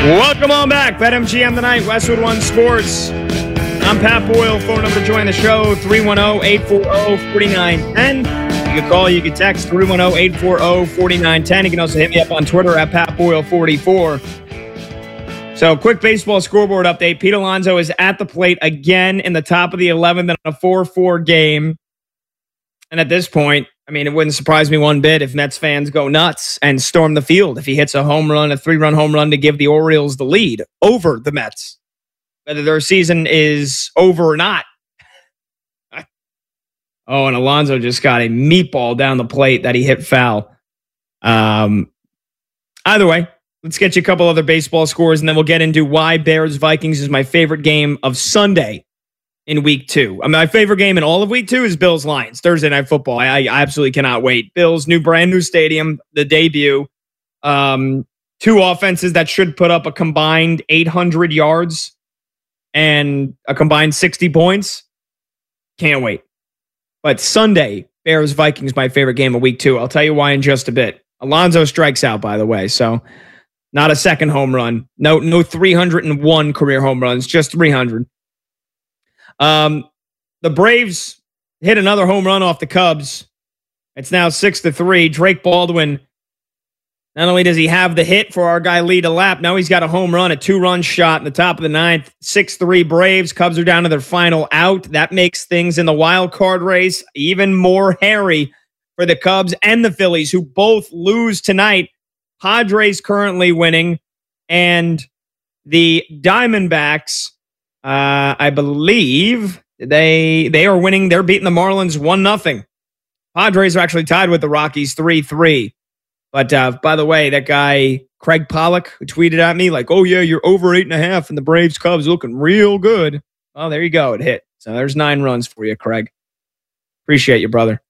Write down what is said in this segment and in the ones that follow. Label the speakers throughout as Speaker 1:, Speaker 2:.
Speaker 1: Welcome on back. BetMGM tonight, Westwood One Sports. I'm Pat Boyle. Phone number to join the show, 310-840-4910. You can call, you can text, 310-840-4910. You can also hit me up on Twitter at PatBoyle44. So, quick baseball scoreboard update. Pete Alonso is at the plate again in the top of the 11th in a 4-4 game. And at this point, I mean, it wouldn't surprise me one bit if Mets fans go nuts and storm the field if he hits a home run, a 3-run home run to give the Orioles the lead over the Mets, whether their season is over or not. Oh, and Alonso just got a meatball down the plate that he hit foul. Either way, let's get you a couple other baseball scores, and then we'll get into why Bears-Vikings is my favorite game of Sunday in week 2. I mean, my favorite game in all of week 2 is Bills-Lions, Thursday Night Football. I absolutely cannot wait. Bills, brand new stadium, the debut. 2 offenses that should put up a combined 800 yards and a combined 60 points. Can't wait. But Sunday, Bears-Vikings, my favorite game of week 2. I'll tell you why in just a bit. Alonso strikes out, by the way, so not a second home run. No 301 career home runs, just 300. The Braves hit another home run off the Cubs. It's now 6-3. Drake Baldwin, not only does he have the hit for our guy Lee DeLapp, now he's got a home run, a 2-run shot in the top of the 9th. 6-3 Braves. Cubs are down to their final out. That makes things in the wild card race even more hairy for the Cubs and the Phillies, who both lose tonight. Padres currently winning, and the Diamondbacks, I believe they are winning. They're beating the Marlins 1-0. Padres are actually tied with the Rockies 3-3. But by the way, that guy Craig Pollock who tweeted at me like, "Oh yeah, you're over 8.5, and the Braves Cubs looking real good." Oh, there you go. It hit. So there's 9 runs for you, Craig. Appreciate you, brother.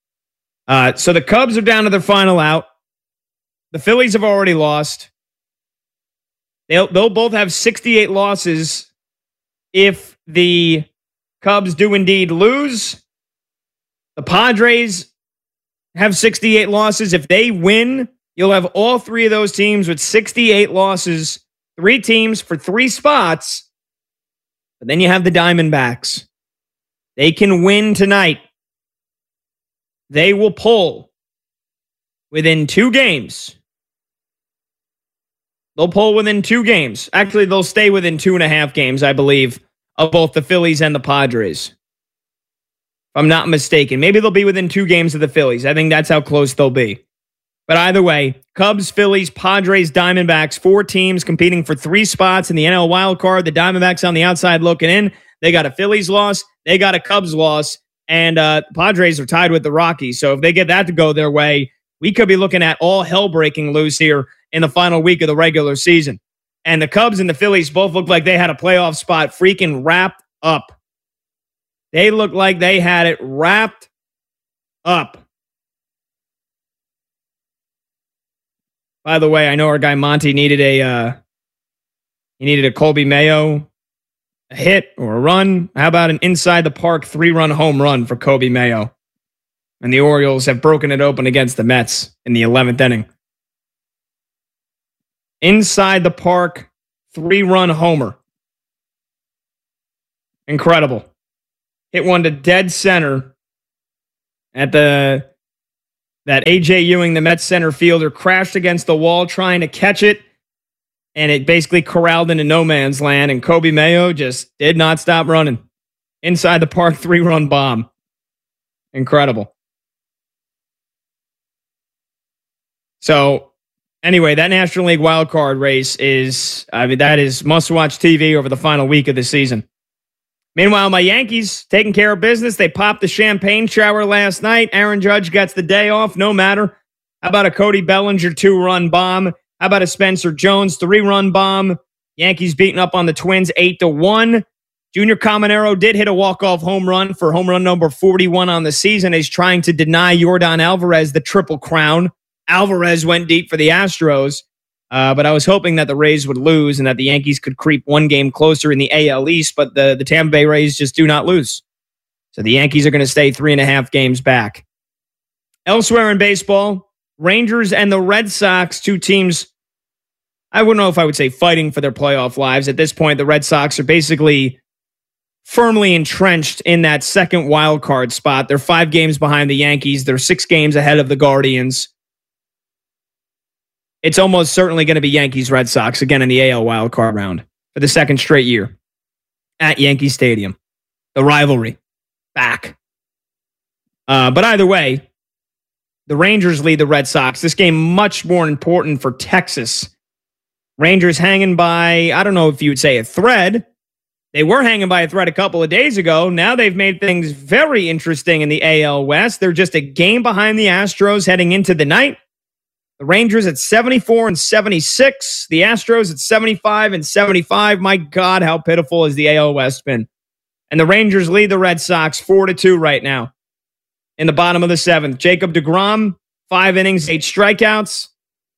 Speaker 1: So the Cubs are down to their final out. The Phillies have already lost. They'll both have 68 losses if the Cubs do indeed lose. The Padres have 68 losses. If they win, you'll have all 3 of those teams with 68 losses. 3 teams for 3 spots. But then you have the Diamondbacks. They can win tonight. They will pull within 2 games. They'll pull within 2 games. Actually, they'll stay within 2.5 games, I believe, of both the Phillies and the Padres. If I'm not mistaken. Maybe they'll be within 2 games of the Phillies. I think that's how close they'll be. But either way, Cubs, Phillies, Padres, Diamondbacks, 4 teams competing for 3 spots in the NL wild card. The Diamondbacks on the outside looking in. They got a Phillies loss. They got a Cubs loss. And the Padres are tied with the Rockies. So if they get that to go their way, we could be looking at all hell breaking loose here in the final week of the regular season. And the Cubs and the Phillies both look like they had a playoff spot freaking wrapped up. They look like they had it wrapped up. By the way, I know our guy Monty needed a Colby Mayo hit or a run. How about an inside the park 3-run home run for Colby Mayo? And the Orioles have broken it open against the Mets in the 11th inning. Inside the park 3-run homer. Incredible. Hit one to dead center at that A.J. Ewing, the Mets center fielder, crashed against the wall trying to catch it, and it basically corralled into no man's land, and Colby Mayo just did not stop running. Inside the park 3-run bomb. Incredible. So, anyway, that National League wildcard race that is must-watch TV over the final week of the season. Meanwhile, my Yankees taking care of business. They popped the champagne shower last night. Aaron Judge gets the day off, no matter. How about a Cody Bellinger 2-run bomb? How about a Spencer Jones 3-run bomb? Yankees beating up on the Twins 8-1. Junior Caminero did hit a walk-off home run for home run number 41 on the season. He's trying to deny Yordan Alvarez the Triple Crown. Alvarez went deep for the Astros. But I was hoping that the Rays would lose and that the Yankees could creep 1 game closer in the AL East, but the Tampa Bay Rays just do not lose. So the Yankees are going to stay 3.5 games back. Elsewhere in baseball, Rangers and the Red Sox, 2 teams I wouldn't know if I would say fighting for their playoff lives. At this point, the Red Sox are basically firmly entrenched in that second wild card spot. They're 5 games behind the Yankees. They're 6 games ahead of the Guardians. It's almost certainly going to be Yankees-Red Sox again in the AL wild card round for the second straight year at Yankee Stadium. The rivalry back. But either way, the Rangers lead the Red Sox. This game much more important for Texas. Rangers hanging by, I don't know if you would say a thread. They were hanging by a thread a couple of days ago. Now they've made things very interesting in the AL West. They're just a game behind the Astros heading into the night. The Rangers at 74 and 76. The Astros at 75 and 75. My God, how pitiful has the AL West been? And the Rangers lead the Red Sox 4-2 right now in the bottom of the 7th. Jacob deGrom, 5 innings, 8 strikeouts.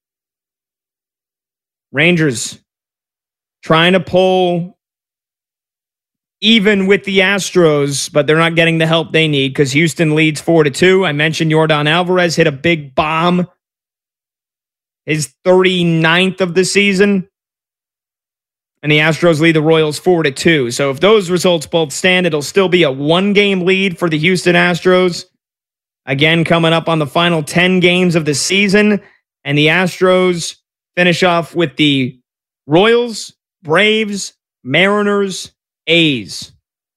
Speaker 1: Rangers trying to pull even with the Astros, but they're not getting the help they need because Houston leads 4-2. I mentioned Yordan Alvarez hit a big bomb. His 39th of the season. And the Astros lead the Royals 4-2. So if those results both stand, it'll still be a 1-game lead for the Houston Astros. Again, coming up on the final 10 games of the season. And the Astros finish off with the Royals, Braves, Mariners, A's.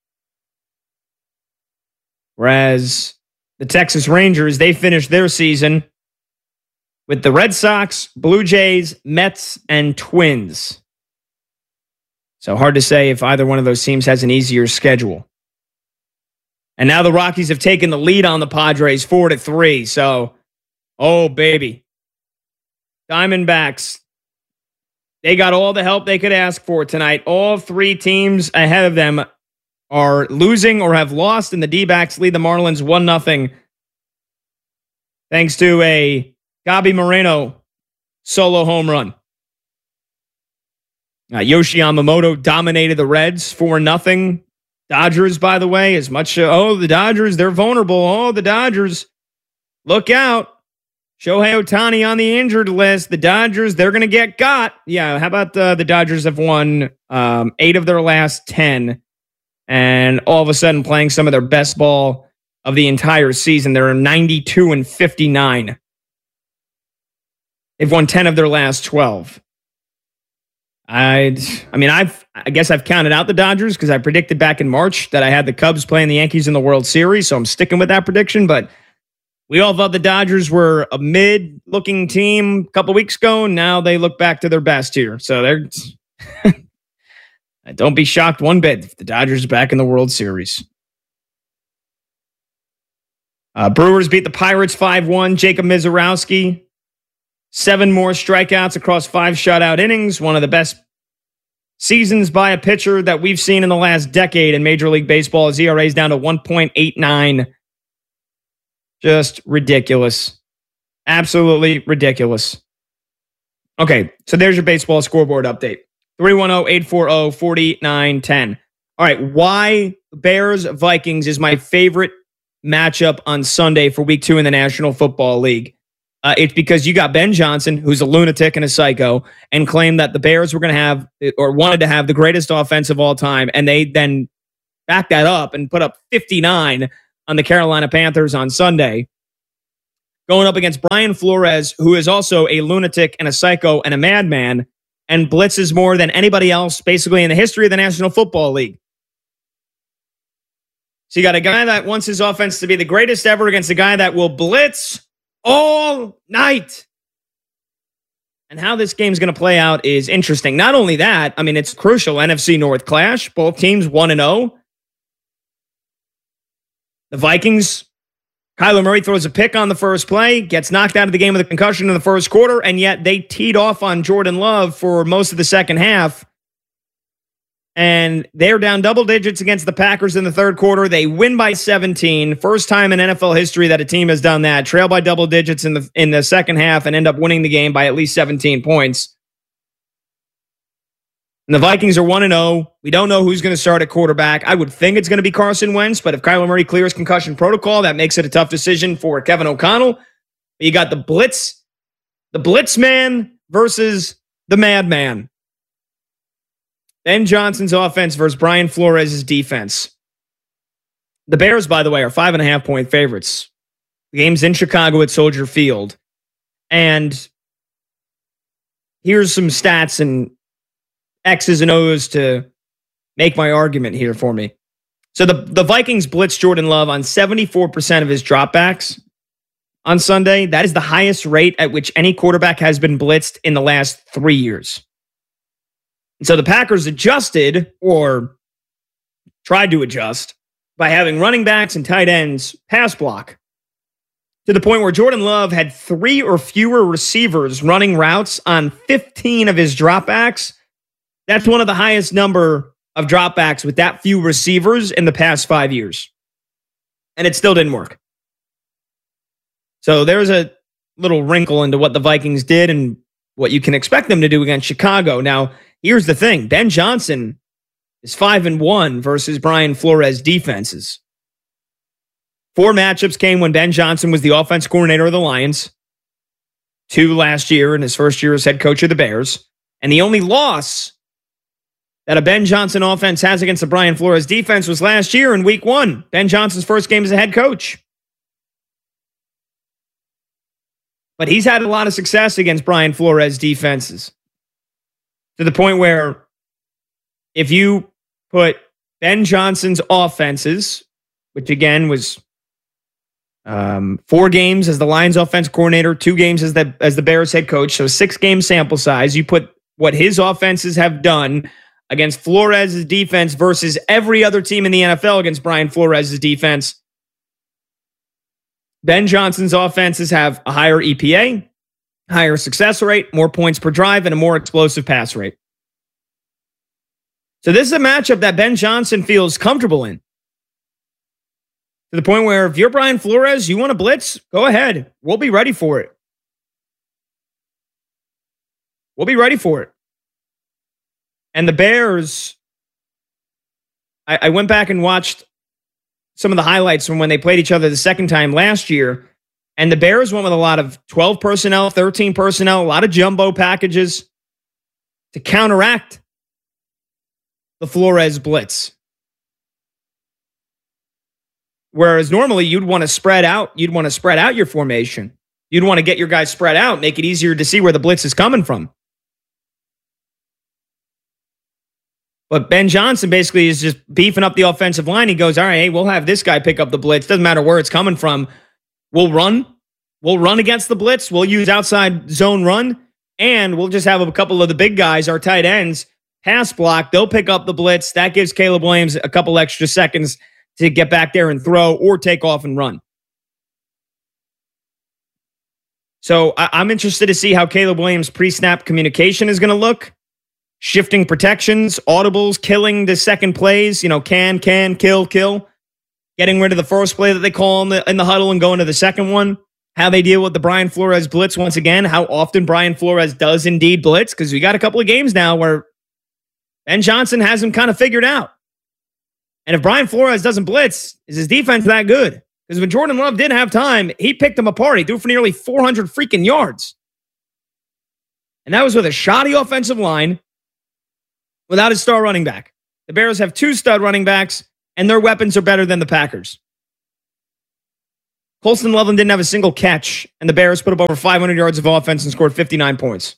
Speaker 1: Whereas the Texas Rangers, they finished their season with the Red Sox, Blue Jays, Mets, and Twins. So hard to say if either one of those teams has an easier schedule. And now the Rockies have taken the lead on the Padres 4-3. So, oh baby. Diamondbacks, they got all the help they could ask for tonight. All 3 teams ahead of them are losing or have lost, and the D-backs lead the Marlins 1-0. Thanks to a Gabi Moreno solo home run. Yoshi Yamamoto dominated the Reds 4-0. Dodgers, by the way, as much, the Dodgers, they're vulnerable. Oh, the Dodgers, look out. Shohei Ohtani on the injured list. The Dodgers, they're going to get got. Yeah, how about the Dodgers have won 8 of their last 10, and all of a sudden playing some of their best ball of the entire season. They're 92 and 59. They've won 10 of their last 12. I guess I've counted out the Dodgers because I predicted back in March that I had the Cubs playing the Yankees in the World Series, so I'm sticking with that prediction. But we all thought the Dodgers were a mid-looking team a couple weeks ago, and now they look back to their best here. So they're don't be shocked one bit if the Dodgers are back in the World Series. Brewers beat the Pirates 5-1. Jacob Mizorowski, 7 more strikeouts across 5 shutout innings. One of the best seasons by a pitcher that we've seen in the last decade in Major League Baseball. His ERA is down to 1.89. Just ridiculous. Absolutely ridiculous. Okay, so there's your baseball scoreboard update. 310-840-4910. All right, why Bears-Vikings is my favorite matchup on Sunday for Week 2 in the National Football League. It's because you got Ben Johnson, who's a lunatic and a psycho, and claimed that the Bears were going to have, or wanted to have, the greatest offense of all time, and they then backed that up and put up 59 on the Carolina Panthers on Sunday, going up against Brian Flores, who is also a lunatic and a psycho and a madman, and blitzes more than anybody else basically in the history of the National Football League. So you got a guy that wants his offense to be the greatest ever against a guy that will blitz all night. And how this game's going to play out is interesting. Not only that, I mean, it's crucial NFC North clash. Both teams 1-0. The Vikings, Kyler Murray throws a pick on the first play, gets knocked out of the game with a concussion in the first quarter, and yet they teed off on Jordan Love for most of the second half. And they're down double digits against the Packers in the third quarter. They win by 17. First time in NFL history that a team has done that. Trail by double digits in the second half and end up winning the game by at least 17 points. And the Vikings are 1-0. We don't know who's going to start at quarterback. I would think it's going to be Carson Wentz, but if Kyler Murray clears concussion protocol, that makes it a tough decision for Kevin O'Connell. But you got the blitz man versus the madman. Ben Johnson's offense versus Brian Flores' defense. The Bears, by the way, are 5.5-point favorites. The game's in Chicago at Soldier Field. And here's some stats and X's and O's to make my argument here for me. So the Vikings blitzed Jordan Love on 74% of his dropbacks on Sunday. That is the highest rate at which any quarterback has been blitzed in the last 3 years. And so the Packers adjusted, or tried to adjust, by having running backs and tight ends pass block to the point where Jordan Love had 3 or fewer receivers running routes on 15 of his dropbacks. That's one of the highest number of dropbacks with that few receivers in the past 5 years. And it still didn't work. So there's a little wrinkle into what the Vikings did and what you can expect them to do against Chicago. Now, here's the thing. Ben Johnson is 5-1 versus Brian Flores defenses. 4 matchups came when Ben Johnson was the offense coordinator of the Lions. 2 last year in his first year as head coach of the Bears. And the only loss that a Ben Johnson offense has against the Brian Flores defense was last year in week 1. Ben Johnson's first game as a head coach. But he's had a lot of success against Brian Flores defenses. To the point where if you put Ben Johnson's offenses, which again was 4 games as the Lions offense coordinator, 2 games as the Bears head coach, so 6-game sample size, you put what his offenses have done against Flores' defense versus every other team in the NFL against Brian Flores' defense. Ben Johnson's offenses have a higher EPA, higher success rate, more points per drive, and a more explosive pass rate. So this is a matchup that Ben Johnson feels comfortable in. To the point where if you're Brian Flores, you want to blitz, go ahead. We'll be ready for it. We'll be ready for it. And the Bears, I went back and watched some of the highlights from when they played each other the second time last year. And the Bears went with a lot of 12 personnel, 13 personnel, a lot of jumbo packages to counteract the Flores blitz. Whereas normally you'd want to spread out. You'd want to spread out your formation. You'd want to get your guys spread out, make it easier to see where the blitz is coming from. But Ben Johnson basically is just beefing up the offensive line. He goes, all right, hey, we'll have this guy pick up the blitz. Doesn't matter where it's coming from. We'll run. We'll run against the blitz. We'll use outside zone run. And we'll just have a couple of the big guys, our tight ends, pass block. They'll pick up the blitz. That gives Caleb Williams a couple extra seconds to get back there and throw or take off and run. So I'm interested to see how Caleb Williams' pre-snap communication is going to look. Shifting protections, audibles, killing the second plays, can, kill. Getting rid of the first play that they call in the huddle and going to the second one. How they deal with the Brian Flores blitz once again. How often Brian Flores does indeed blitz. Because we got a couple of games now where Ben Johnson has him kind of figured out. And if Brian Flores doesn't blitz, is his defense that good? Because when Jordan Love did have time, he picked him apart. He threw for nearly 400 freaking yards. And that was with a shoddy offensive line without his star running back. The Bears have 2 stud running backs, and their weapons are better than the Packers. Colston Loveland didn't have a single catch, and the Bears put up over 500 yards of offense and scored 59 points.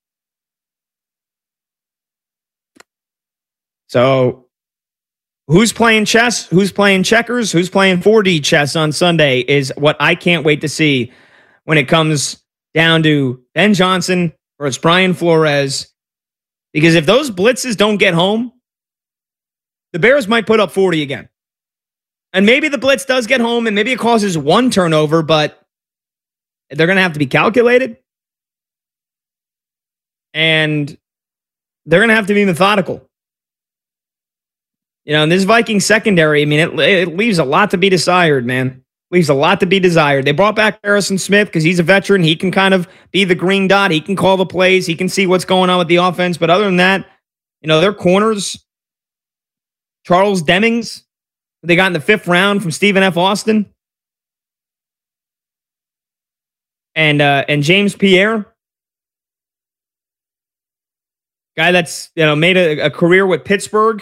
Speaker 1: So, who's playing chess? Who's playing checkers? Who's playing 4D chess on Sunday is what I can't wait to see when it comes down to Ben Johnson versus Brian Flores. Because if those blitzes don't get home, the Bears might put up 40 again. And maybe the blitz does get home and maybe it causes 1 turnover, but they're going to have to be calculated. And they're going to have to be methodical. In this Viking secondary, it leaves a lot to be desired, man. Leaves a lot to be desired. They brought back Harrison Smith because he's a veteran. He can kind of be the green dot. He can call the plays. He can see what's going on with the offense. But other than that, their corners, Charles Demings, they got in the 5th round from Stephen F. Austin, and James Pierre. Guy that's made a career with Pittsburgh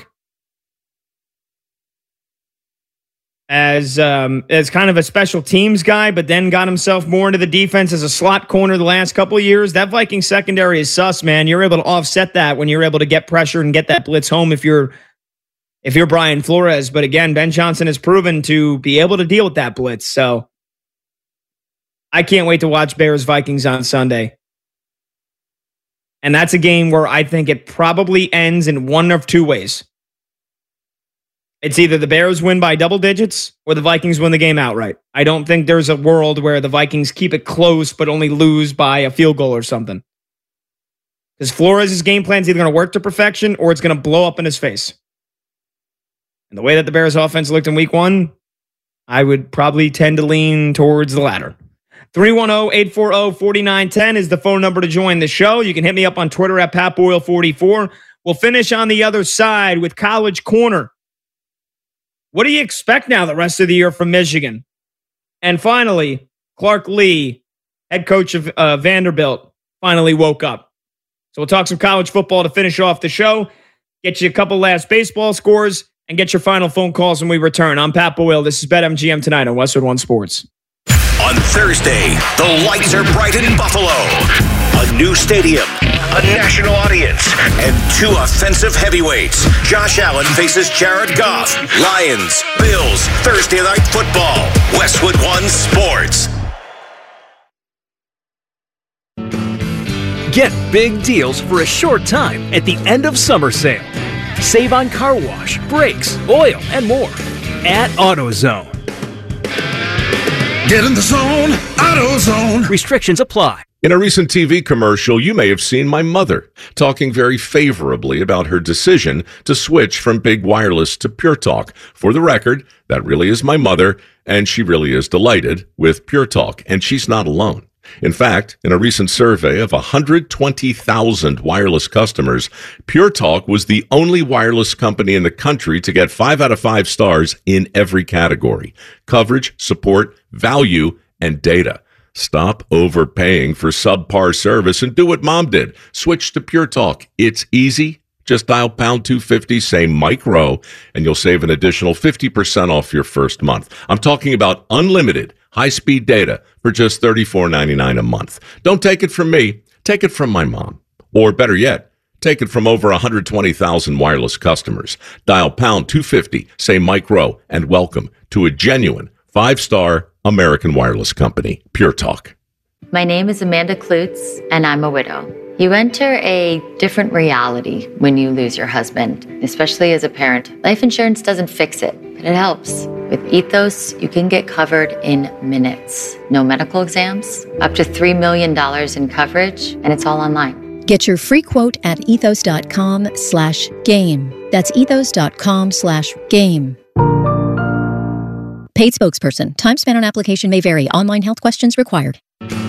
Speaker 1: as kind of a special teams guy, but then got himself more into the defense as a slot corner the last couple of years. That Vikings secondary is sus, man. You're able to offset that when you're able to get pressure and get that blitz home if you're Brian Flores. But again, Ben Johnson has proven to be able to deal with that blitz. So I can't wait to watch Bears Vikings on Sunday. And that's a game where I think it probably ends in one of two ways. It's either the Bears win by double digits or the Vikings win the game outright. I don't think there's a world where the Vikings keep it close but only lose by a field goal or something. Because Flores' game plan is either going to work to perfection or it's going to blow up in his face. And the way that the Bears offense looked in week 1, I would probably tend to lean towards the latter. 310-840-4910 is the phone number to join the show. You can hit me up on Twitter at PatBoyle44. We'll finish on the other side with College Corner. What do you expect now the rest of the year from Michigan? And finally, Clark Lee, head coach of Vanderbilt, finally woke up. So we'll talk some college football to finish off the show, get you a couple last baseball scores, and get your final phone calls when we return. I'm Pat Boyle. This is BetMGM tonight on Westwood One Sports.
Speaker 2: On Thursday, the lights are bright in Buffalo. A new stadium, a national audience, and 2 offensive heavyweights. Josh Allen faces Jared Goff. Lions, Bills, Thursday Night Football. Westwood One Sports.
Speaker 3: Get big deals for a short time at the end of summer sale. Save on car wash, brakes, oil, and more at AutoZone.
Speaker 4: Get in the zone, AutoZone.
Speaker 3: Restrictions apply.
Speaker 5: In a recent TV commercial, you may have seen my mother talking very favorably about her decision to switch from big wireless to Pure Talk. For the record, that really is my mother, and she really is delighted with Pure Talk, and she's not alone. In fact, in a recent survey of 120,000 wireless customers, Pure Talk was the only wireless company in the country to get 5 out of 5 stars in every category: coverage, support, value, and data. Stop overpaying for subpar service and do what Mom did. Switch to Pure Talk. It's easy. Just dial pound 250, say Mike Rowe, and you'll save an additional 50% off your first month. I'm talking about unlimited high-speed data for just $34.99 a month. Don't take it from me. Take it from my mom. Or better yet, take it from over 120,000 wireless customers. Dial pound 250, say Mike Rowe, and welcome to a genuine 5-star American wireless company, Pure Talk.
Speaker 6: My name is Amanda Klutz, and I'm a widow. You enter a different reality when you lose your husband, especially as a parent. Life insurance doesn't fix it, but it helps. With Ethos, you can get covered in minutes. No medical exams, up to $3 million in coverage, and it's all online.
Speaker 7: Get your free quote at ethos.com/game. That's ethos.com/game. Paid spokesperson. Time spent on application may vary. Online health questions required.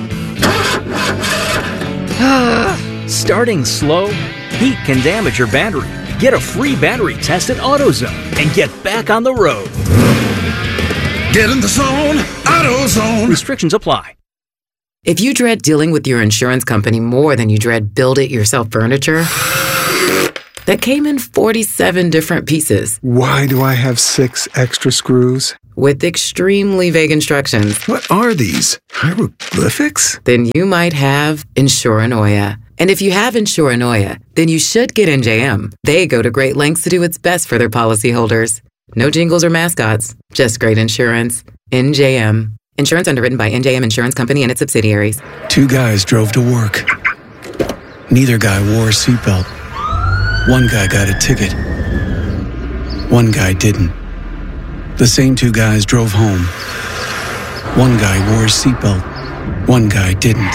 Speaker 3: Starting slow? Heat can damage your battery. Get a free battery test at AutoZone and get back on the road.
Speaker 4: Get in the zone, AutoZone.
Speaker 3: Restrictions apply.
Speaker 8: If you dread dealing with your insurance company more than you dread build-it-yourself furniture that came in 47 different pieces.
Speaker 9: Why do I have 6 extra screws?
Speaker 8: With extremely vague instructions.
Speaker 9: What are these? Hieroglyphics?
Speaker 8: Then you might have Insuranoia. And if you have Insuranoia, then you should get NJM. They go to great lengths to do what's best for their policyholders. No jingles or mascots, just great insurance. NJM. Insurance underwritten by NJM Insurance Company and its subsidiaries.
Speaker 9: 2 guys drove to work. Neither guy wore a seatbelt. One guy got a ticket. One guy didn't. The same 2 guys drove home. One guy wore a seatbelt. One guy didn't.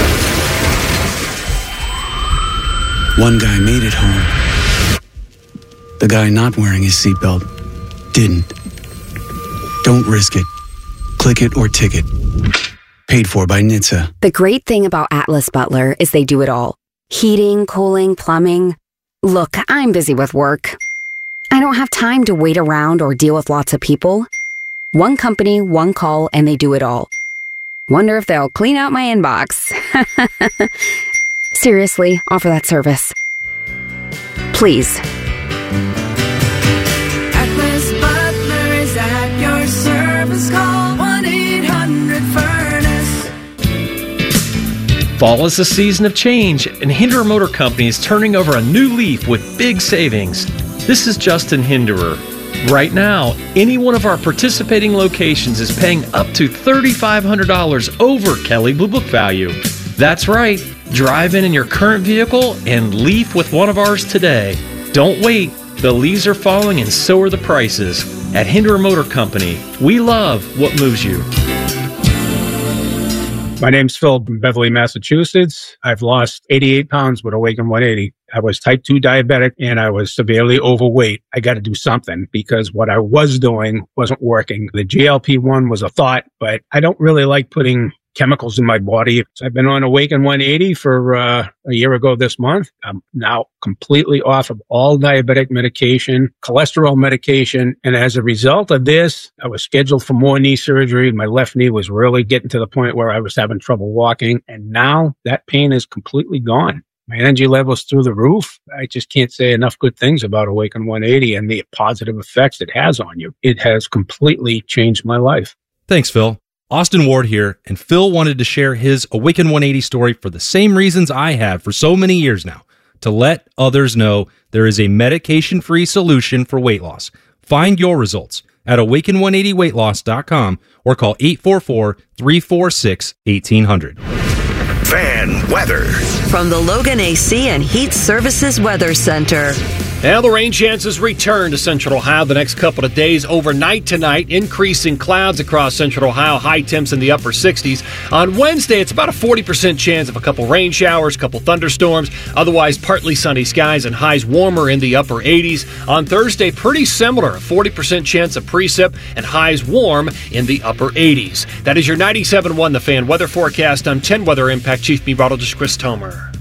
Speaker 9: One guy made it home. The guy not wearing his seatbelt didn't. Don't risk it. Click it or ticket. Paid for by NHTSA.
Speaker 10: The great thing about Atlas Butler is they do it all. Heating, cooling, plumbing. Look, I'm busy with work. I don't have time to wait around or deal with lots of people. One company, one call, and they do it all. Wonder if they'll clean out my inbox. Seriously, offer that service. Please.
Speaker 11: Atlas Butler is at your service. Call 1-800-FURNACE.
Speaker 3: Fall is a season of change, and Hinderer Motor Company is turning over a new leaf with big savings. This is Justin Hinderer. Right now, any one of our participating locations is paying up to $3,500 over Kelley Blue Book value. That's right. Drive in your current vehicle and leaf with one of ours today. Don't wait. The leaves are falling and so are the prices. At Hinderer Motor Company, we love what moves you.
Speaker 12: My name's Phil from Beverly, Massachusetts. I've lost 88 pounds with Awaken 180. I was type 2 diabetic and I was severely overweight. I got to do something because what I was doing wasn't working. The GLP-1 was a thought, but I don't really like putting chemicals in my body. So I've been on Awaken 180 for a year ago this month. I'm now completely off of all diabetic medication, cholesterol medication. And as a result of this, I was scheduled for more knee surgery. My left knee was really getting to the point where I was having trouble walking. And now that pain is completely gone. My energy level's through the roof. I just can't say enough good things about Awaken 180 and the positive effects it has on you. It has completely changed my life.
Speaker 13: Thanks, Phil. Austin Ward here, and Phil wanted to share his Awaken 180 story for the same reasons I have for so many years now, to let others know there is a medication-free solution for weight loss. Find your results at awaken180weightloss.com or call 844-346-1800.
Speaker 2: Fan weather.
Speaker 14: From the Logan AC and Heat Services Weather Center.
Speaker 3: Now the rain chances return to Central Ohio the next couple of days. Overnight tonight, increasing clouds across Central Ohio, high temps in the upper 60s. On Wednesday, it's about a 40% chance of a couple rain showers, couple thunderstorms. Otherwise, partly sunny skies and highs warmer in the upper 80s. On Thursday, pretty similar, a 40% chance of precip and highs warm in the upper 80s. That is your 97.1 The Fan weather forecast. I'm 10 Weather Impact Chief Meteorologist Chris Tomer.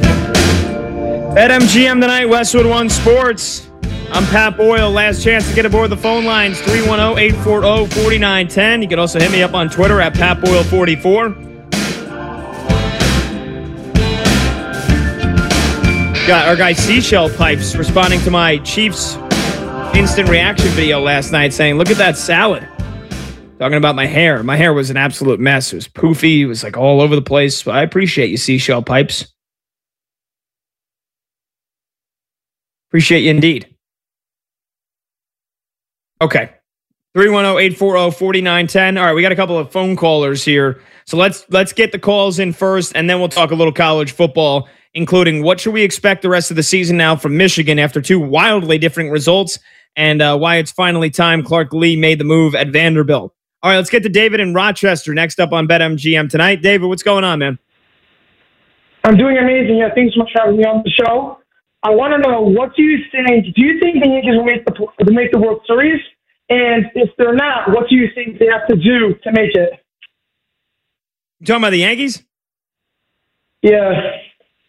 Speaker 1: BetMGM tonight, Westwood One Sports. I'm Pat Boyle. Last chance to get aboard the phone lines, 310-840-4910. You can also hit me up on Twitter at PatBoyle44. Got our guy Seashell Pipes responding to my Chiefs instant reaction video last night saying, look at that salad. Talking about my hair. My hair was an absolute mess. It was poofy. It was like all over the place. But I appreciate you, Seashell Pipes. Appreciate you indeed. Okay. 310-840-4910. All right, we got a couple of phone callers here. So let's get the calls in first, and then we'll talk a little college football, including what should we expect the rest of the season now from Michigan after two wildly different results, and why it's finally time Clark Lee made the move at Vanderbilt. All right, let's get to David in Rochester next up on BetMGM tonight. David, what's going on, man?
Speaker 15: I'm doing amazing. Yeah, thanks so much for having me on the show. I want to know, what do you think? Do you think the Yankees will make the World Series? And if they're not, what do you think they have to do to make it?
Speaker 1: You talking about the Yankees?
Speaker 15: Yeah.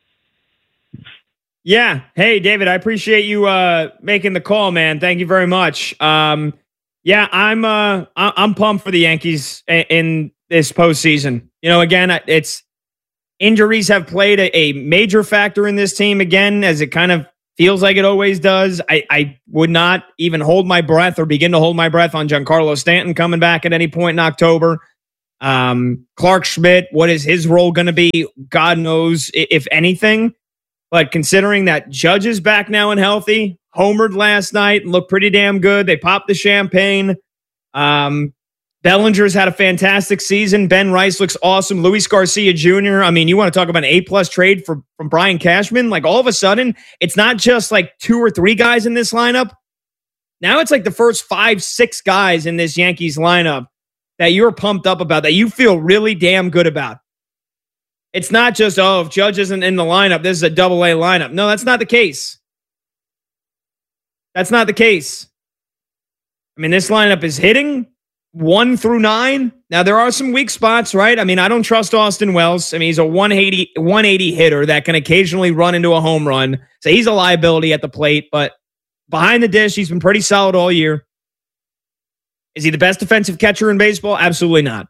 Speaker 1: Yeah. Hey, David, I appreciate you making the call, man. Thank you very much. Yeah, I'm pumped for the Yankees in this postseason. You know, again, it's injuries have played a major factor in this team again, as it kind of feels like it always does. I would not even hold my breath or begin to hold my breath on Giancarlo Stanton coming back at any point in October. Clark Schmidt, what is his role going to be? God knows, if anything. But considering that Judge is back now and healthy, homered last night and looked pretty damn good. They popped the champagne. Bellinger's had a fantastic season. Ben Rice looks awesome. Luis Garcia Jr. I mean, you want to talk about an A+ trade from Brian Cashman? Like, all of a sudden, it's not just like 2 or 3 guys in this lineup. Now it's like the first 5-6 guys in this Yankees lineup that you're pumped up about, that you feel really damn good about. It's not just, oh, if Judge isn't in the lineup, this is a AA lineup. No, that's not the case. That's not the case. I mean, this lineup is hitting 1 through 9. Now, there are some weak spots, right? I mean, I don't trust Austin Wells. I mean, he's a 180 hitter that can occasionally run into a home run. So he's a liability at the plate, but behind the dish, he's been pretty solid all year. Is he the best defensive catcher in baseball? Absolutely not.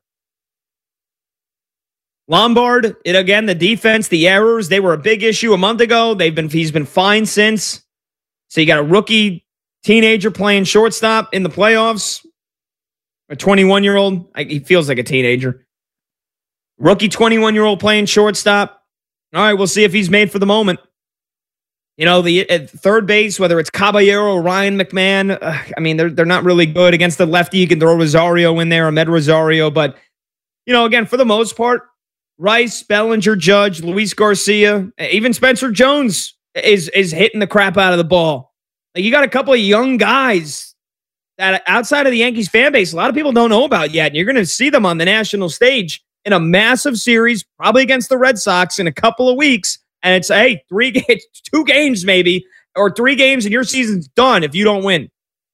Speaker 1: Lombard, the defense, the errors, they were a big issue a month ago. He's been fine since. So you got a rookie teenager playing shortstop in the playoffs. A 21-year-old. He feels like a teenager. Rookie 21-year-old playing shortstop. All right, we'll see if he's made for the moment. You know, at third base, whether it's Caballero or Ryan McMahon, I mean, they're not really good. Against the lefty, you can throw Rosario in there, Ahmed Rosario. But, you know, again, for the most part, Rice, Bellinger, Judge, Luis Garcia, even Spencer Jones is hitting the crap out of the ball. Like, you got a couple of young guys that outside of the Yankees fan base, a lot of people don't know about yet. And you're going to see them on the national stage in a massive series, probably against the Red Sox in a couple of weeks. And it's, hey, 2 games maybe, or 3 games and your season's done if you don't win.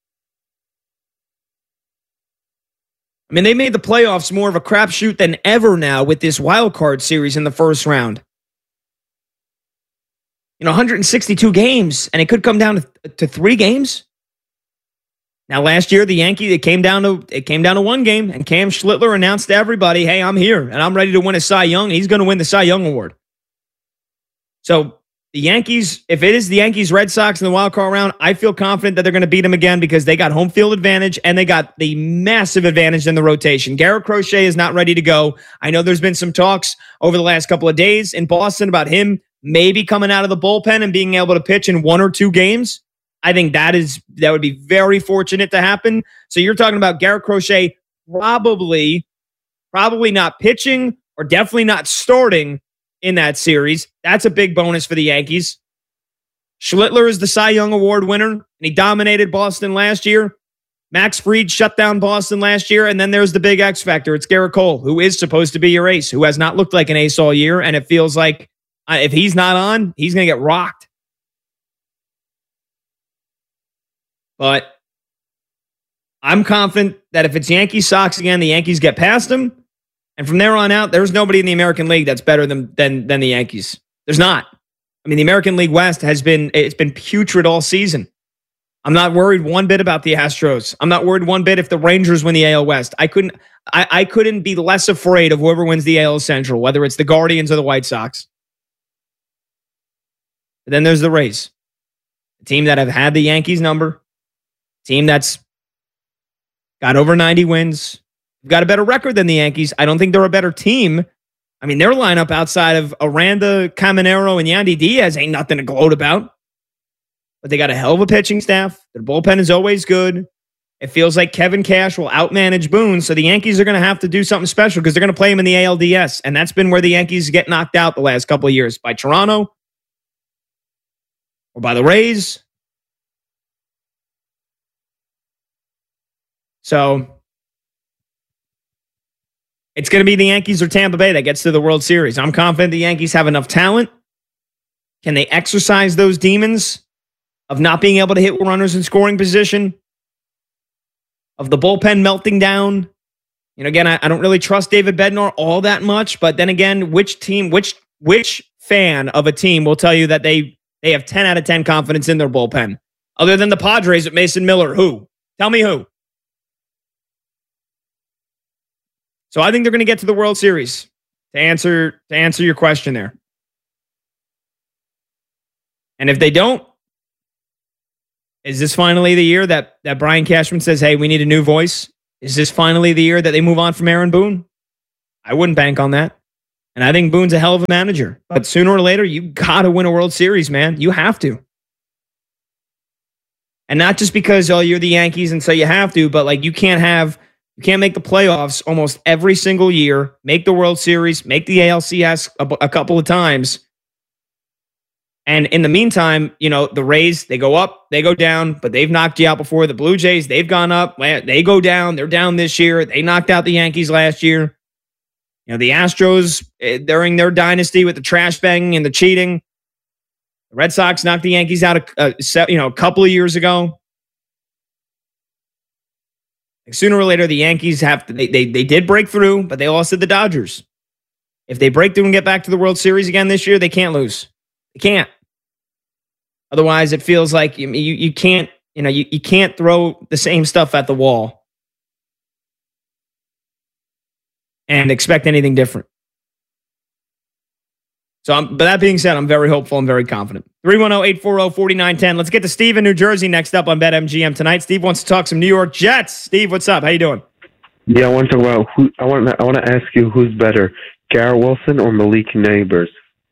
Speaker 1: I mean, they made the playoffs more of a crapshoot than ever now with this wild card series in the first round. You know, 162 games, and it could come down to 3 games. Now, last year, the Yankees, it came down to 1 game, and Cam Schlittler announced to everybody, hey, I'm here, and I'm ready to win a Cy Young. He's going to win the Cy Young Award. So the Yankees, if it is the Yankees-Red Sox in the wild card round, I feel confident that they're going to beat them again because they got home field advantage and they got the massive advantage in the rotation. Garrett Crochet is not ready to go. I know there's been some talks over the last couple of days in Boston about him maybe coming out of the bullpen and being able to pitch in 1 or 2 games. I think that would be very fortunate to happen. So you're talking about Garrett Crochet probably not pitching or definitely not starting in that series. That's a big bonus for the Yankees. Schlittler is the Cy Young Award winner, and he dominated Boston last year. Max Fried shut down Boston last year, and then there's the big X factor. It's Garrett Cole, who is supposed to be your ace, who has not looked like an ace all year, and it feels like if he's not on, he's going to get rocked. But I'm confident that if it's Yankees-Sox again, the Yankees get past them. And from there on out, there's nobody in the American League that's better than the Yankees. There's not. I mean, the American League West it's been putrid all season. I'm not worried one bit about the Astros. I'm not worried one bit if the Rangers win the AL West. I couldn't be less afraid of whoever wins the AL Central, whether it's the Guardians or the White Sox. But then there's the Rays, a team that have had the Yankees number, team that's got over 90 wins. Got a better record than the Yankees. I don't think they're a better team. I mean, their lineup outside of Aranda, Caminero, and Yandy Diaz ain't nothing to gloat about. But they got a hell of a pitching staff. Their bullpen is always good. It feels like Kevin Cash will outmanage Boone, so the Yankees are going to have to do something special because they're going to play him in the ALDS, and that's been where the Yankees get knocked out the last couple of years, by Toronto or by the Rays. So it's going to be the Yankees or Tampa Bay that gets to the World Series. I'm confident the Yankees have enough talent. Can they exercise those demons of not being able to hit runners in scoring position? Of the bullpen melting down? You know, again, I don't really trust David Bednar all that much, but then again, which fan of a team will tell you that they have 10 out of 10 confidence in their bullpen? Other than the Padres with Mason Miller, who? Tell me who. So I think they're going to get to the World Series to answer your question there. And if they don't, is this finally the year that Brian Cashman says, hey, we need a new voice? Is this finally the year that they move on from Aaron Boone? I wouldn't bank on that. And I think Boone's a hell of a manager. But sooner or later, you got to win a World Series, man. You have to. And not just because, you're the Yankees and so you have to, but like you can't make the playoffs almost every single year, make the World Series, make the ALCS a couple of times. And in the meantime, the Rays, they go up, they go down, but they've knocked you out before. The Blue Jays, they've gone up, they go down, they're down this year. They knocked out the Yankees last year. The Astros, during their dynasty with the trash banging and the cheating, the Red Sox knocked the Yankees out a couple of years ago. Sooner or later, the Yankees they did break through, but they lost to the Dodgers. If they break through and get back to the World Series again this year, they can't lose. They can't. Otherwise, it feels like you can't, you can't throw the same stuff at the wall and expect anything different. So, but that being said, I'm very hopeful and very confident. 310-840-4910. Let's get to Steve in New Jersey next up on BetMGM tonight. Steve wants to talk some New York Jets. Steve, what's up? How you doing?
Speaker 16: Yeah, I want to talk about who. I want to ask you who's better, Garrett Wilson or Malik Neighbors?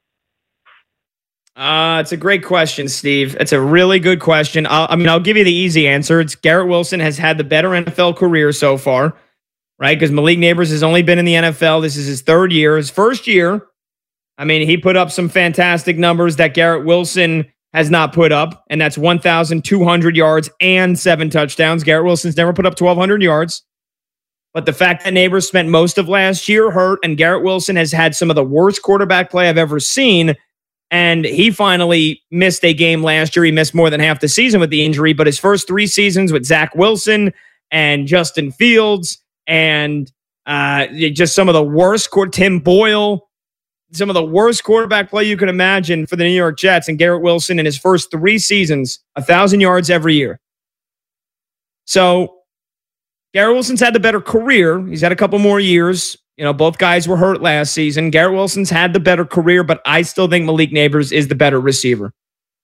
Speaker 1: It's a great question, Steve. It's a really good question. I'll give you the easy answer. It's Garrett Wilson has had the better NFL career so far, right? Because Malik Neighbors has only been in the NFL. This is his third year. His first year, he put up some fantastic numbers that Garrett Wilson has not put up, and that's 1,200 yards and 7 touchdowns. Garrett Wilson's never put up 1,200 yards. But the fact that Neighbors spent most of last year hurt, and Garrett Wilson has had some of the worst quarterback play I've ever seen, and he finally missed a game last year. He missed more than half the season with the injury, but his first 3 seasons with Zach Wilson and Justin Fields and just some of the worst, Tim Boyle, some of the worst quarterback play you could imagine for the New York Jets, and Garrett Wilson in his first 3 seasons, 1,000 yards every year. So Garrett Wilson's had the better career. He's had a couple more years. Both guys were hurt last season. Garrett Wilson's had the better career, but I still think Malik Neighbors is the better receiver.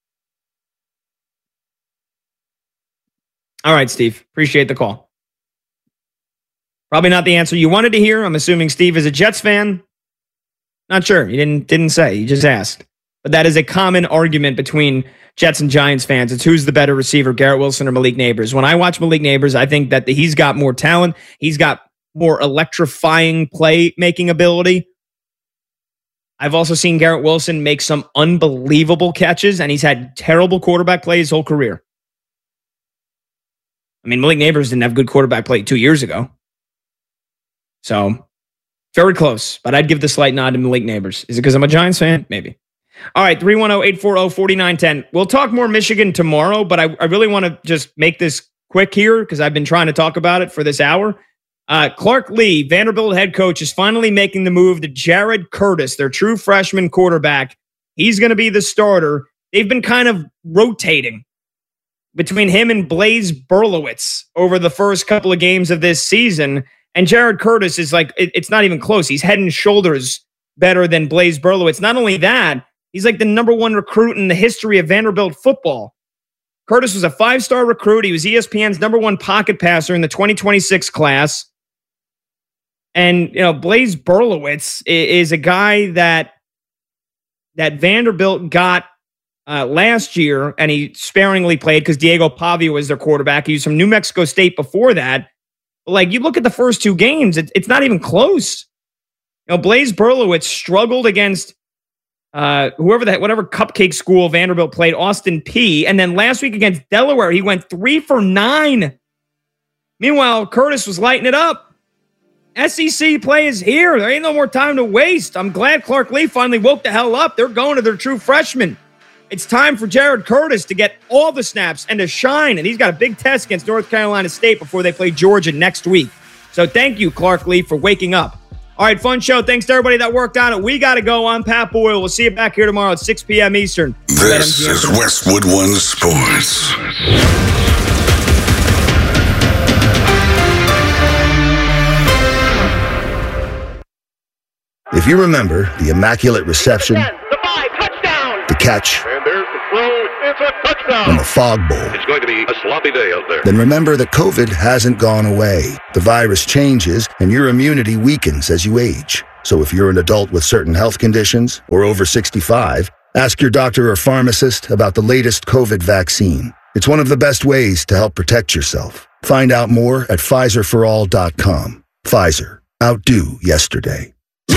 Speaker 1: All right, Steve. Appreciate the call. Probably not the answer you wanted to hear. I'm assuming Steve is a Jets fan. Not sure. He didn't say. He just asked. But that is a common argument between Jets and Giants fans. It's who's the better receiver, Garrett Wilson or Malik Neighbors. When I watch Malik Neighbors, I think that he's got more talent. He's got more electrifying play-making ability. I've also seen Garrett Wilson make some unbelievable catches, and he's had terrible quarterback play his whole career. Malik Neighbors didn't have good quarterback play 2 years ago. So, very close, but I'd give the slight nod to Malik Neighbors. Is it because I'm a Giants fan? Maybe. All right, 310-840-4910. We'll talk more Michigan tomorrow, but I really want to just make this quick here because I've been trying to talk about it for this hour. Clark Lee, Vanderbilt head coach, is finally making the move to Jared Curtis, their true freshman quarterback. He's going to be the starter. They've been kind of rotating between him and Blaise Berlowitz over the first couple of games of this season. And Jared Curtis is it's not even close. He's head and shoulders better than Blaise Berlowitz. Not only that, he's like the number 1 recruit in the history of Vanderbilt football. Curtis was a 5-star recruit. He was ESPN's number 1 pocket passer in the 2026 class. And, Blaise Berlowitz is a guy that Vanderbilt got last year, and he sparingly played because Diego Pavia was their quarterback. He was from New Mexico State before that. But you look at the first 2 games, it's not even close. Blaise Berlowitz struggled against whatever cupcake school Vanderbilt played, Austin Peay. And then last week against Delaware, he went 3 for 9. Meanwhile, Curtis was lighting it up. SEC play is here. There ain't no more time to waste. I'm glad Clark Lee finally woke the hell up. They're going to their true freshman. It's time for Jared Curtis to get all the snaps and to shine. And he's got a big test against North Carolina State before they play Georgia next week. So thank you, Clark Lee, for waking up. All right, fun show. Thanks to everybody that worked on it. We got to go. I'm Pat Boyle. We'll see you back here tomorrow at 6 p.m. Eastern.
Speaker 4: This is Westwood One Sports.
Speaker 17: If you remember the Immaculate Reception, the catch,
Speaker 18: and there's the throw, it's a touchdown,
Speaker 17: and the Fog Bowl,
Speaker 18: it's going to be a sloppy day out there.
Speaker 17: then remember that COVID hasn't gone away. The virus changes, and your immunity weakens as you age. So if you're an adult with certain health conditions or over 65, ask your doctor or pharmacist about the latest COVID vaccine. It's one of the best ways to help protect yourself. Find out more at PfizerForAll.com. Pfizer. Outdo yesterday.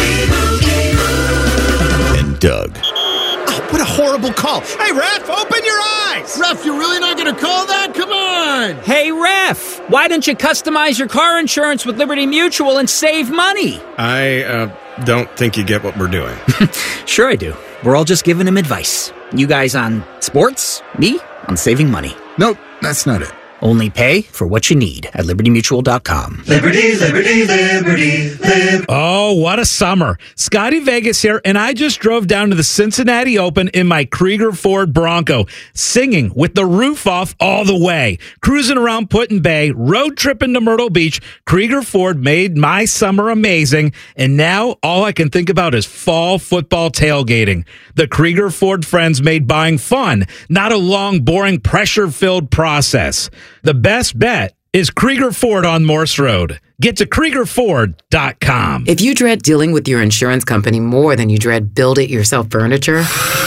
Speaker 19: And Doug.
Speaker 20: Oh, what a horrible call. Hey, ref, open your eyes. Ref, you're really not going to call that? Come on.
Speaker 21: Hey, ref, why don't you customize your car insurance with Liberty Mutual and save money?
Speaker 22: I don't think you get what we're doing.
Speaker 21: Sure I do. We're all just giving him advice. You guys on sports, me on saving money.
Speaker 20: Nope, that's not it.
Speaker 21: Only pay for what you need at libertymutual.com.
Speaker 5: Liberty, liberty, liberty, liberty. Oh, what a summer. Scotty Vegas here, and I just drove down to the Cincinnati Open in my Krieger Ford Bronco, singing with the roof off all the way. Cruising around Put-in Bay, road tripping to Myrtle Beach, Krieger Ford made my summer amazing, and now all I can think about is fall football tailgating. The Krieger Ford friends made buying fun, not a long, boring, pressure-filled process. The best bet is Krieger Ford on Morse Road. Get to KriegerFord.com.
Speaker 8: If you dread dealing with your insurance company more than you dread build-it-yourself furniture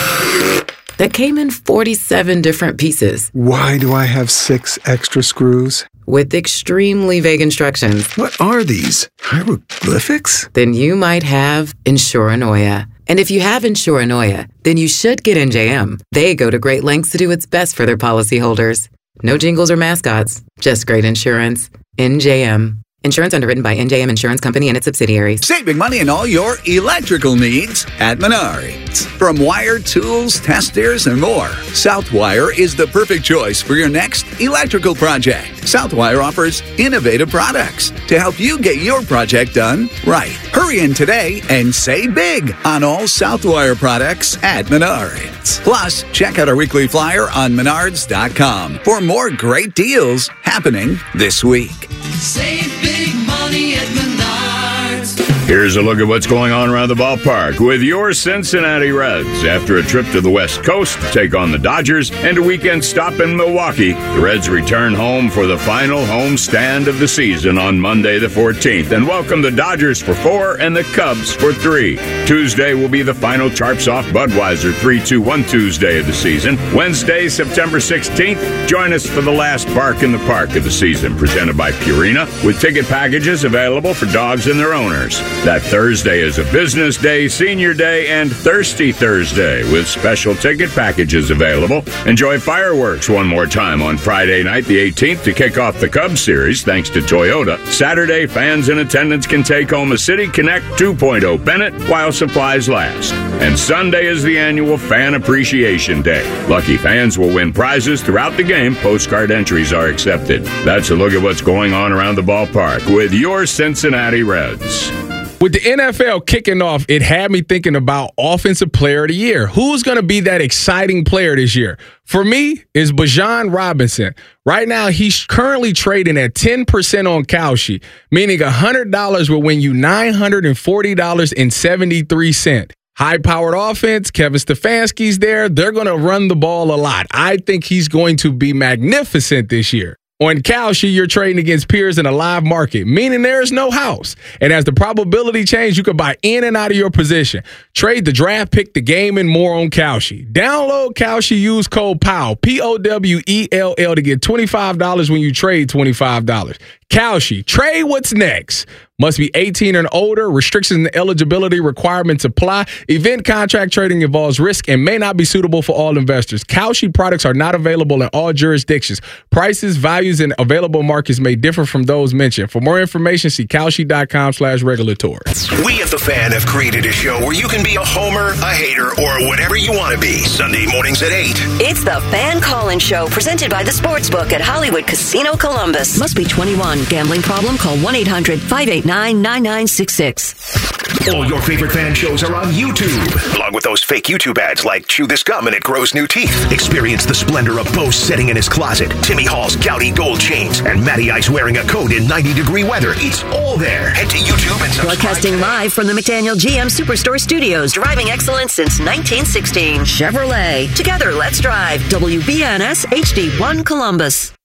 Speaker 8: that came in 47 different pieces.
Speaker 19: Why do I have 6 extra screws?
Speaker 8: With extremely vague instructions.
Speaker 19: What are these? Hieroglyphics?
Speaker 8: Then you might have Insuranoia. And if you have Insuranoia, then you should get NJM. They go to great lengths to do what's best for their policyholders. No jingles or mascots, just great insurance. NJM. Insurance underwritten by NJM Insurance Company and its subsidiaries.
Speaker 23: Saving money on all your electrical needs at Menards. From wire, tools, testers, and more, Southwire is the perfect choice for your next electrical project. Southwire offers innovative products to help you get your project done right. Hurry in today and save big on all Southwire products at Menards. Plus, check out our weekly flyer on Menards.com for more great deals happening this week.
Speaker 11: Save big money at Menards.
Speaker 24: Here's a look at what's going on around the ballpark with your Cincinnati Reds. After a trip to the West Coast to take on the Dodgers and a weekend stop in Milwaukee, the Reds return home for the final home stand of the season on Monday the 14th and welcome the Dodgers for 4 and the Cubs for 3. Tuesday will be the final Sharps Off Budweiser 3-2-1 Tuesday of the season. Wednesday, September 16th, join us for the last Bark in the Park of the season, presented by Purina, with ticket packages available for dogs and their owners. That Thursday is a business day, senior day, and Thirsty Thursday with special ticket packages available. Enjoy fireworks one more time on Friday night, the 18th, to kick off the Cubs series, thanks to Toyota. Saturday, fans in attendance can take home a City Connect 2.0 Bennett while supplies last. And Sunday is the annual Fan Appreciation Day. Lucky fans will win prizes throughout the game. Postcard entries are accepted. That's a look at what's going on around the ballpark with your Cincinnati Reds.
Speaker 25: With the NFL kicking off, it had me thinking about Offensive Player of the Year. Who's going to be that exciting player this year? For me, it's Bijan Robinson. Right now, he's currently trading at 10% on Kalshi, meaning $100 will win you $940.73. High-powered offense, Kevin Stefanski's there. They're going to run the ball a lot. I think he's going to be magnificent this year. On Kalshi, you're trading against peers in a live market, meaning there is no house. And as the probability changes, you can buy in and out of your position. Trade the draft pick, the game, and more on Kalshi. Download Kalshi, use code POWELL, P-O-W-E-L-L, to get $25 when you trade $25. Kalshi, trade what's next. Must be 18 and older. Restrictions and eligibility requirements apply. Event contract trading involves risk and may not be suitable for all investors. Kalshi products are not available in all jurisdictions. Prices, values, and available markets may differ from those mentioned. For more information, see Kalshi.com/regulatory.
Speaker 2: We at The Fan have created a show where you can be a homer, a hater, or whatever you want to be. Sunday mornings at 8.
Speaker 14: It's the Fan Call-In Show, presented by the Sportsbook at Hollywood Casino Columbus. Must be 21. Gambling problem? Call 1-800-589-9966.
Speaker 2: All your favorite fan shows are on YouTube, along with those fake YouTube ads like Chew This Gum and It Grows New Teeth. Experience the splendor of Bo sitting in his closet, Timmy Hall's gouty gold chains, and Matty Ice wearing a coat in 90-degree weather. It's all there. Head to YouTube and subscribe.
Speaker 14: Broadcasting live from the McDaniel GM Superstore Studios, driving excellence since 1916. Chevrolet. Together, let's drive. WBNS HD1 Columbus.